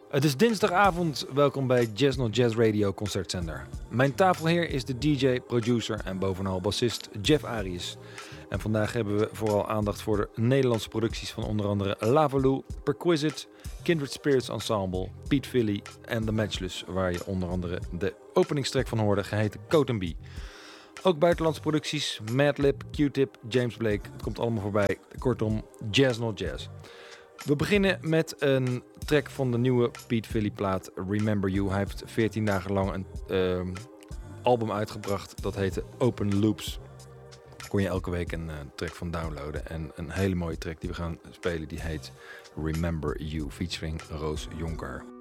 Het is dinsdagavond, welkom bij Jazz Not Jazz Radio concertzender. Mijn tafelheer is de DJ, producer en bovenal bassist Jeff Arius. En vandaag hebben we vooral aandacht voor de Nederlandse producties van onder andere Lavaloo, Perquisite, Kindred Spirits Ensemble, Pete Philly en The Matchless, waar je onder andere de openingstrack van hoorde, geheten Coat & Bee. Ook buitenlandse producties, Madlib, Q-Tip, James Blake, het komt allemaal voorbij. Kortom, Jazz Not Jazz. We beginnen met een track van de nieuwe Pete Philly plaat Remember You. Hij heeft 14 dagen lang een album uitgebracht, dat heette Open Loops. Daar kon je elke week een track van downloaden. En een hele mooie track die we gaan spelen, die heet Remember You, featuring Roos Jonker.